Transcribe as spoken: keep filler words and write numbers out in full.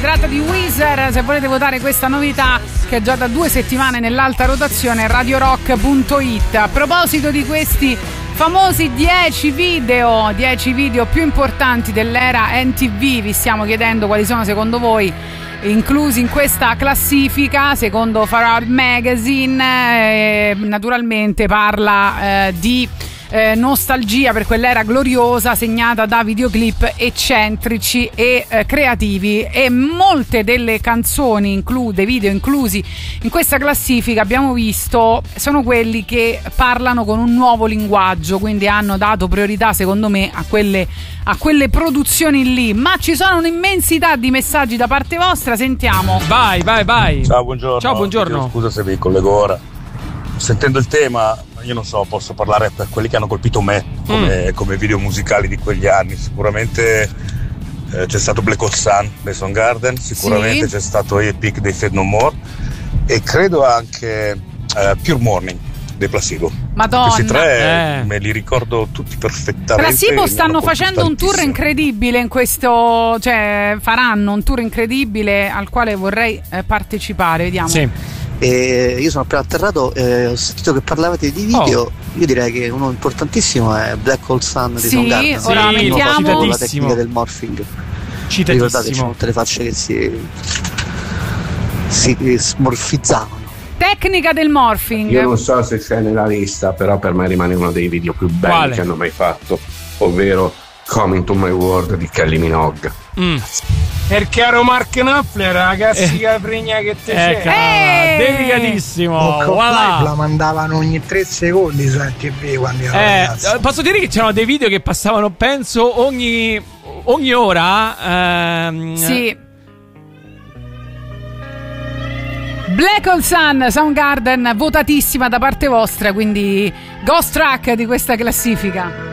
tratta di Weezer. Se volete votare questa novità che è già da due settimane nell'alta rotazione, radiorock punto it. A proposito di questi famosi dieci video, dieci video più importanti dell'era M T V, vi stiamo chiedendo quali sono secondo voi inclusi in questa classifica. Secondo Farad Magazine, eh, naturalmente parla eh, di eh, nostalgia per quell'era gloriosa segnata da videoclip eccentrici e eh, creativi, e molte delle canzoni include video inclusi in questa classifica, abbiamo visto, sono quelli che parlano con un nuovo linguaggio, quindi hanno dato priorità secondo me a quelle a quelle produzioni lì. Ma ci sono un'immensità di messaggi da parte vostra, sentiamo. Vai, vai, vai. Ciao, buongiorno. Ciao, buongiorno. Scusa se vi collego ora. Sentendo il tema, io non so, posso parlare per quelli che hanno colpito me come, mm. come video musicali di quegli anni. Sicuramente eh, c'è stato Black Hole Sun dei Soundgarden, sicuramente sì. C'è stato Epic dei Fade No More e credo anche eh, Pure Morning dei Placebo. Madonna. Questi tre eh. me li ricordo tutti perfettamente. Placebo stanno facendo un tour incredibile in questo, cioè faranno un tour incredibile al quale vorrei eh, partecipare, vediamo. Sì. E io sono appena atterrato e eh, ho sentito che parlavate di video. Oh. Io direi che uno importantissimo è Black Hole Sun di sì, Soundgarden. Ora sì, mettiamo la tecnica del morphing. Ricordate, c'erano tutte le facce che si si smorfizzavano. Tecnica del morphing. Io non so se c'è nella lista, però per me rimane uno dei video più belli Quale? che hanno mai fatto, ovvero Coming to My World di Kylie Minogue. Mm. Perché ero Mark Knopfler, ragazzi, eh. pregna che te eh, c'è. Eh, delicatissimo. Oh, voilà. La mandavano ogni tre secondi su M T V quando ero eh, ragazzo. Posso dire che c'erano dei video che passavano, penso, ogni, ogni ora. Ehm, sì. Black Hole Sun, Soundgarden, votatissima da parte vostra, quindi ghost track di questa classifica.